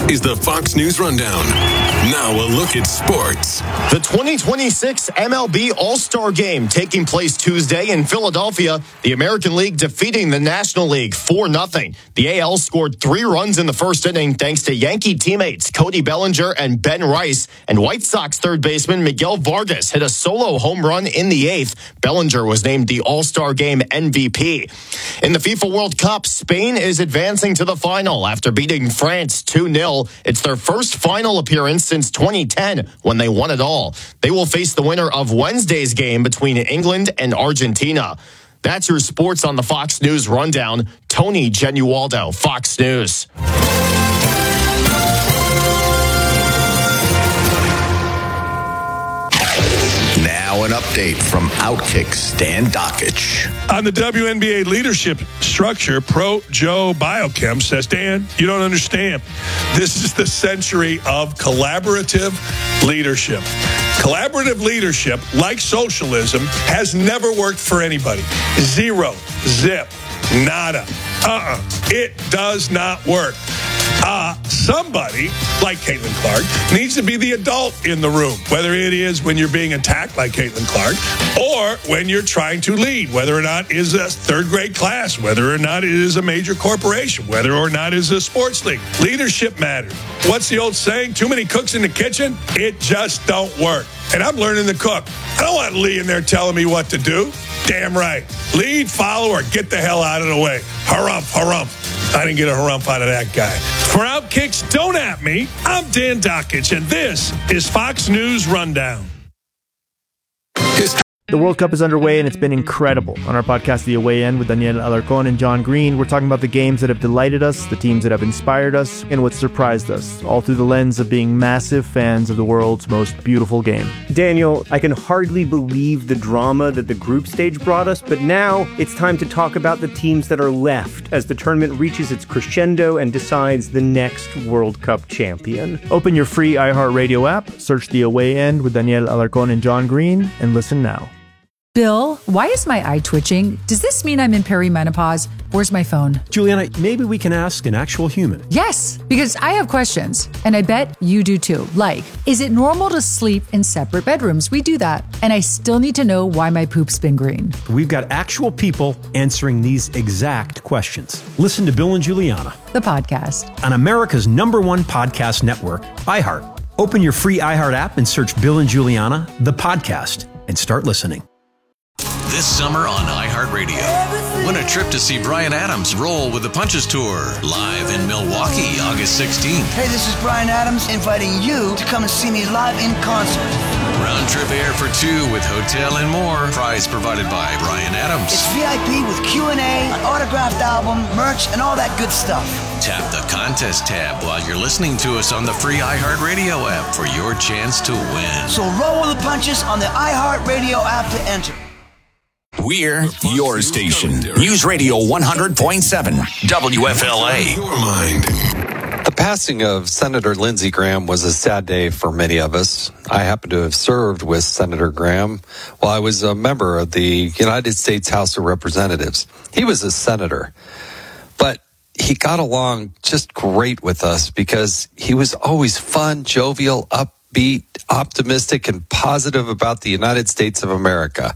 is the Fox News Rundown. Now a look at sports. The 2026 MLB All-Star Game taking place Tuesday in Philadelphia. The American League defeating the National League 4-0. The AL scored 3 runs in the first inning thanks to Yankee teammates Cody Bellinger and Ben Rice. And White Sox third baseman Miguel Vargas hit a solo home run in the 8th. Bellinger was named the All-Star Game MVP. In the FIFA World Cup, Spain is advancing to the final after beating France 2-0. It's their first final appearance since 2010 when they won it all. They will face the winner of Wednesday's game between England and Argentina. That's your sports on the Fox News Rundown. Tony Genualdo, Fox News. Now an update from Outkick Stan Dockich. On the WNBA leadership structure, Pro Joe Biochem says, Dan, you don't understand. This is the century of collaborative leadership. Collaborative leadership, like socialism, has never worked for anybody. Zero, zip, nada. It does not work. Somebody, like Caitlin Clark, needs to be the adult in the room, whether it is when you're being attacked like Caitlin Clark or when you're trying to lead, whether or not it is a third grade class, whether or not it is a major corporation, whether or not it is a sports league. Leadership matters. What's the old saying? Too many cooks in the kitchen? It just don't work. And I'm learning to cook. I don't want Lee in there telling me what to do. Damn right. Lead, follow, or get the hell out of the way. Harumph, harumph. I didn't get a harumph out of that guy. For Outkicks, don't at me. I'm Dan Dockich, and this is Fox News Rundown. The World Cup is underway, and it's been incredible. On our podcast, The Away End, with Daniel Alarcón and John Green, we're talking about the games that have delighted us, the teams that have inspired us, and what surprised us, all through the lens of being massive fans of the world's most beautiful game. Daniel, I can hardly believe the drama that the group stage brought us, but now it's time to talk about the teams that are left as the tournament reaches its crescendo and decides the next World Cup champion. Open your free iHeartRadio app, search The Away End with Daniel Alarcón and John Green, and listen now. Bill, why is my eye twitching? Does this mean I'm in perimenopause? Where's my phone? Juliana, maybe we can ask an actual human. Yes, because I have questions, and I bet you do too. Like, is it normal to sleep in separate bedrooms? We do that. And I still need to know why my poop's been green. We've got actual people answering these exact questions. Listen to Bill and Juliana, The podcast. on America's #1 podcast network, iHeart. Open your free iHeart app and search Bill and Juliana, the podcast, and start listening. This summer on iHeartRadio, win a trip to see Bryan Adams roll with the Punches Tour, live in Milwaukee, August 16th. Hey, this is Bryan Adams inviting you to come and see me live in concert. Round trip air for 2 with hotel and more. Prize provided by Bryan Adams. It's VIP with Q&A, an autographed album, merch, and all that good stuff. Tap the contest tab while you're listening to us on the free iHeartRadio app for your chance to win. So roll with the punches on the iHeartRadio app to enter. We're your station. News Radio 100.7 WFLA. Your mind. The passing of Senator Lindsey Graham was a sad day for many of us. I happen to have served with Senator Graham while I was a member of the United States House of Representatives. He was a senator, but he got along just great with us because he was always fun, jovial, upbeat, optimistic, and positive about the United States of America.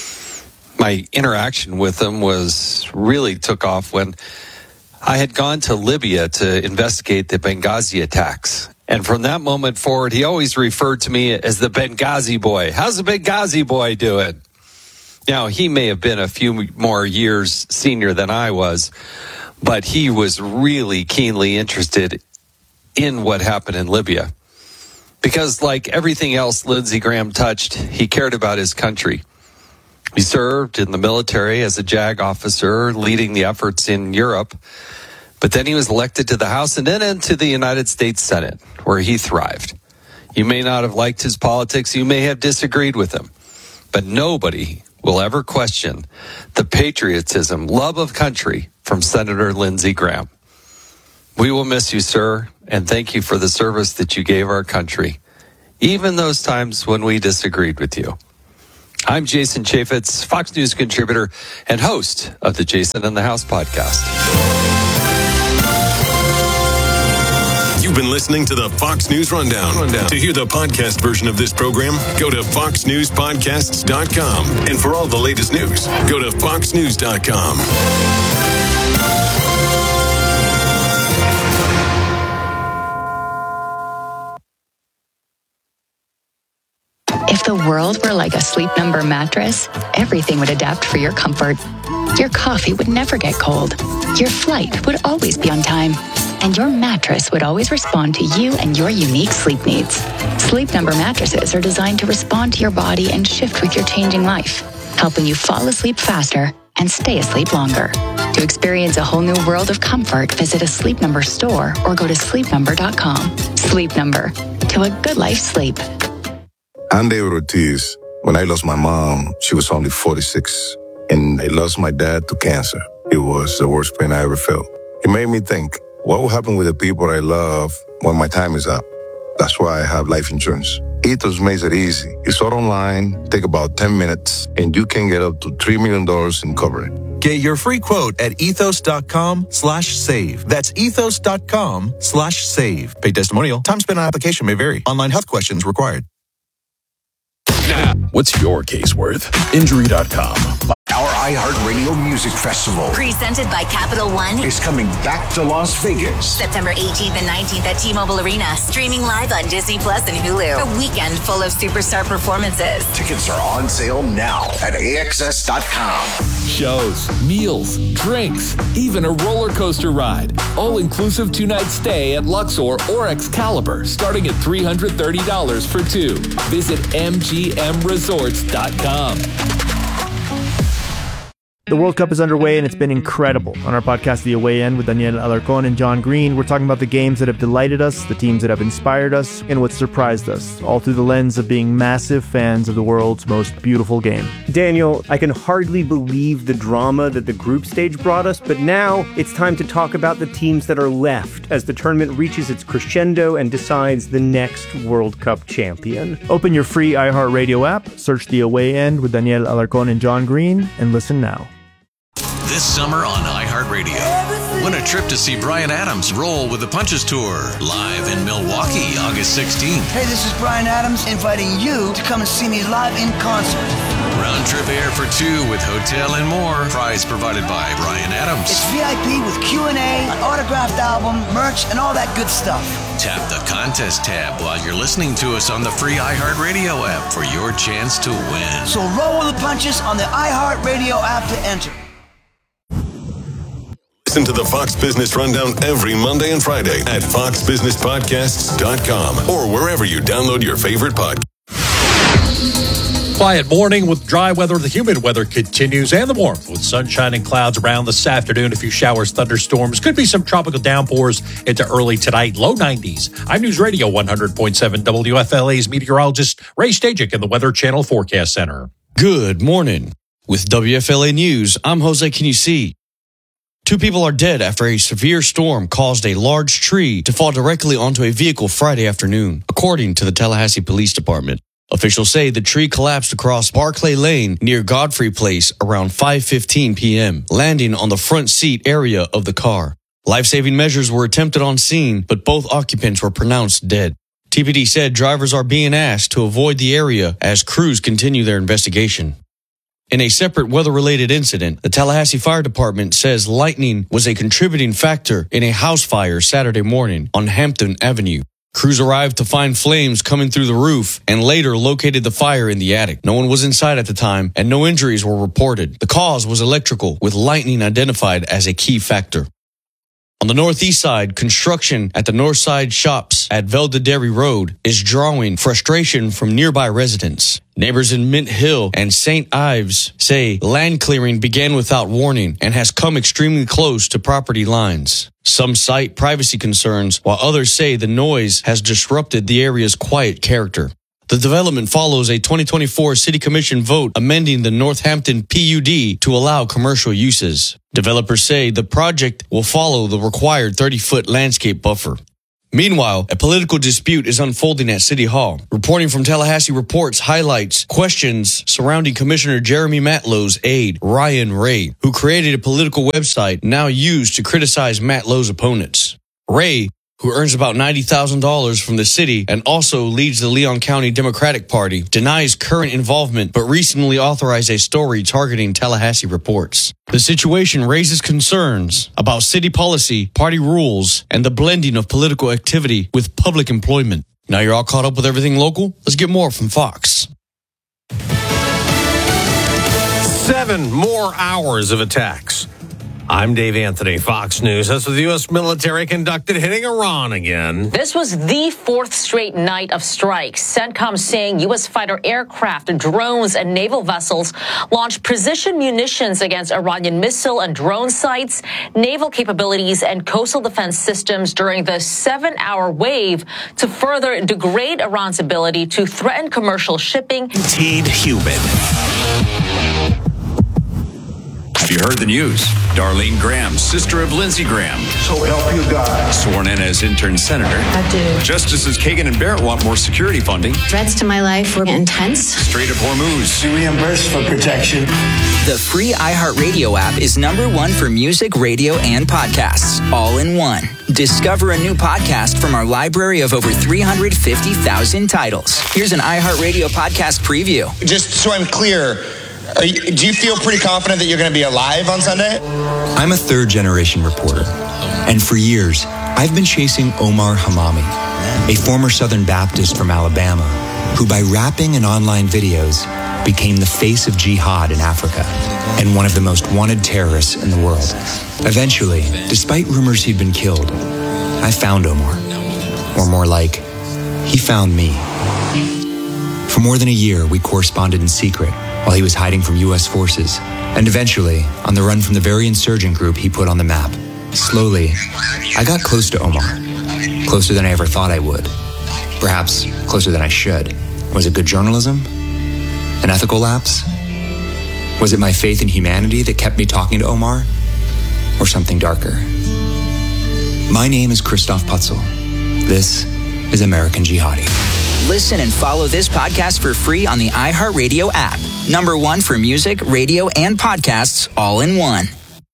My interaction with him really took off when I had gone to Libya to investigate the Benghazi attacks. And from that moment forward, he always referred to me as the Benghazi boy. How's the Benghazi boy doing? Now, he may have been a few more years senior than I was, but he was really keenly interested in what happened in Libya. Because like everything else Lindsey Graham touched, he cared about his country. He served in the military as a JAG officer, leading the efforts in Europe. But then he was elected to the House and then into the United States Senate, where he thrived. You may not have liked his politics. You may have disagreed with him. But nobody will ever question the patriotism, love of country from Senator Lindsey Graham. We will miss you, sir, and thank you for the service that you gave our country, even those times when we disagreed with you. I'm Jason Chaffetz, Fox News contributor and host of the Jason in the House podcast. You You've been listening to the Fox News Rundown. To hear the podcast version of this program, go to foxnewspodcasts.com. And for all the latest news, go to foxnews.com. If the world were like a Sleep Number mattress, everything would adapt for your comfort. Your coffee would never get cold. Your flight would always be on time. And your mattress would always respond to you and your unique sleep needs. Sleep Number mattresses are designed to respond to your body and shift with your changing life, helping you fall asleep faster and stay asleep longer. To experience a whole new world of comfort, visit a Sleep Number store or go to sleepnumber.com. Sleep Number. To a good night's sleep. I'm David Ortiz. When I lost my mom, she was only 46. And I lost my dad to cancer. It was the worst pain I ever felt. It made me think, what will happen with the people I love when my time is up? That's why I have life insurance. Ethos makes it easy. It's all online, take about 10 minutes, and you can get up to $3 million in coverage. Get your free quote at ethos.com/save. That's ethos.com/save. Paid testimonial. Time spent on application may vary. Online health questions required. What's your case worth? Injury.com. Our iHeartRadio Music Festival, presented by Capital One, is coming back to Las Vegas. September 18th and 19th at T-Mobile Arena. Streaming live on Disney Plus and Hulu. A weekend full of superstar performances. Tickets are on sale now at AXS.com. Shows, meals, drinks, even a roller coaster ride. All-inclusive two-night stay at Luxor or Excalibur, starting at $330 for two. Visit MGMResorts.com. The World Cup is underway and it's been incredible. On our podcast, The Away End, with Daniel Alarcón and John Green, we're talking about the games that have delighted us, the teams that have inspired us, and what surprised us, all through the lens of being massive fans of the world's most beautiful game. Daniel, I can hardly believe the drama that the group stage brought us, but now it's time to talk about the teams that are left as the tournament reaches its crescendo and decides the next World Cup champion. Open your free iHeartRadio app, search The Away End with Daniel Alarcón and John Green, and listen now. This summer on iHeartRadio, win a trip to see Bryan Adams roll with the Punches Tour, live in Milwaukee, August 16th. Hey, this is Bryan Adams inviting you to come and see me live in concert. Round trip air for two with hotel and more. Prize provided by Bryan Adams. It's VIP with Q&A, an autographed album, merch, and all that good stuff. Tap the contest tab while you're listening to us on the free iHeartRadio app for your chance to win. So roll with the punches on the iHeartRadio app to enter. Listen to the Fox Business Rundown every Monday and Friday at foxbusinesspodcasts.com or wherever you download your favorite podcast. Quiet morning with dry weather. The humid weather continues, and the warmth with sunshine and clouds around this afternoon. A few showers, thunderstorms. Could be some tropical downpours into early tonight. Low 90s. I'm News Radio 100.7 WFLA's meteorologist Ray Stajic in the Weather Channel Forecast Center. Good morning. With WFLA News, I'm Jose Canusi. 2 people are dead after a severe storm caused a large tree to fall directly onto a vehicle Friday afternoon, according to the Tallahassee Police Department. Officials say the tree collapsed across Barclay Lane near Godfrey Place around 5:15 p.m., landing on the front seat area of the car. Life-saving measures were attempted on scene, but both occupants were pronounced dead. TPD said drivers are being asked to avoid the area as crews continue their investigation. In a separate weather-related incident, the Tallahassee Fire Department says lightning was a contributing factor in a house fire Saturday morning on Hampton Avenue. Crews arrived to find flames coming through the roof and later located the fire in the attic. No one was inside at the time and no injuries were reported. The cause was electrical, with lightning identified as a key factor. On the northeast side, construction at the north side shops at Veldaderi Road is drawing frustration from nearby residents. Neighbors in Mint Hill and St. Ives say land clearing began without warning and has come extremely close to property lines. Some cite privacy concerns, while others say the noise has disrupted the area's quiet character. The development follows a 2024 City Commission vote amending the Northampton PUD to allow commercial uses. Developers say the project will follow the required 30-foot landscape buffer. Meanwhile, a political dispute is unfolding at City Hall. Reporting from Tallahassee Reports highlights questions surrounding Commissioner Jeremy Matlow's aide, Ryan Ray, who created a political website now used to criticize Matlow's opponents. Ray, who earns about $90,000 from the city and also leads the Leon County Democratic Party, denies current involvement but recently authorized a story targeting Tallahassee reports. The situation raises concerns about city policy, party rules, and the blending of political activity with public employment. Now you're all caught up with everything local? Let's get more from Fox. 7 more hours of attacks. I'm Dave Anthony, Fox News. As the U.S. military conducted hitting Iran again. This was the 4th straight night of strikes. CENTCOM saying U.S. fighter aircraft, drones, and naval vessels launched precision munitions against Iranian missile and drone sites, naval capabilities, and coastal defense systems during the 7-hour wave to further degrade Iran's ability to threaten commercial shipping. Teed Human. Have you heard the news? Darlene Graham, sister of Lindsey Graham. So help you God. Sworn in as intern senator. I do. Justices Kagan and Barrett want more security funding. Threats to my life were intense. Strait of Hormuz. Be reimbursed for protection. The free iHeartRadio app is #1 for music, radio, and podcasts, all in one. Discover a new podcast from our library of over 350,000 titles. Here's an iHeartRadio podcast preview. Just so I'm clear, do you feel pretty confident that you're going to be alive on Sunday? I'm a third-generation reporter, and for years, I've been chasing Omar Hamami, a former Southern Baptist from Alabama, who by rapping and online videos became the face of jihad in Africa and one of the most wanted terrorists in the world. Eventually, despite rumors he'd been killed, I found Omar. Or more like, he found me. For more than a year, we corresponded in secret while he was hiding from U.S. forces, and eventually, on the run from the very insurgent group he put on the map. Slowly, I got close to Omar. Closer than I ever thought I would. Perhaps closer than I should. Was it good journalism? An ethical lapse? Was it my faith in humanity that kept me talking to Omar? Or something darker? My name is Christoph Putzel. This is American Jihadi. Listen and follow this podcast for free on the iHeartRadio app. #1 for music, radio, and podcasts, all in one.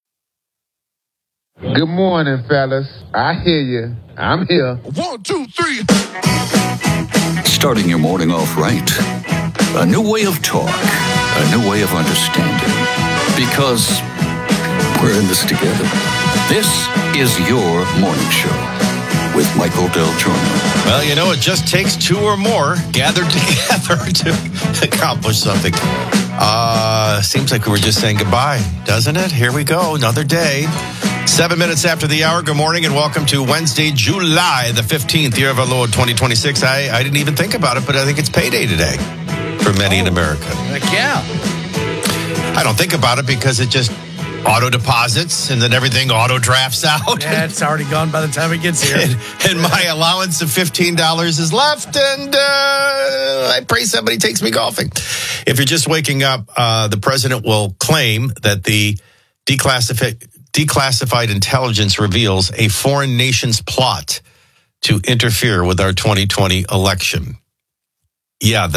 Good morning, fellas. I hear you. I'm here. 1, 2, 3. Starting your morning off right. A new way of talk. A new way of understanding. Because we're in this together. This is your morning show with Michael Del Giorno. Well, you know, it just takes 2 or more gathered together to accomplish something. Seems like we were just saying goodbye, doesn't it? Here we go, another day. 7 minutes after the hour. Good morning and welcome to Wednesday, July the 15th, year of our Lord 2026. I didn't even think about it, but I think it's payday today for many in America. Heck yeah. I don't think about it because it just auto deposits and then everything auto drafts out. Yeah, it's already gone by the time it gets here. and my allowance of $15 is left, and I pray somebody takes me golfing. If you're just waking up, the president will claim that the declassified intelligence reveals a foreign nation's plot to interfere with our 2020 election. Yeah,